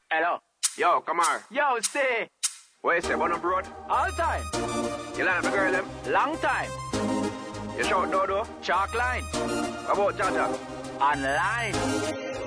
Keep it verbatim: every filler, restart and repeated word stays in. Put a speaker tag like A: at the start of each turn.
A: Hello.
B: Yo, come here.
A: Yo, stay.
B: What you say, Bun up road?
A: All time.
B: You line up the girl, them?
A: Long time.
B: You shout Dodo?
A: Chalk line.
B: About Jaja?
A: Online.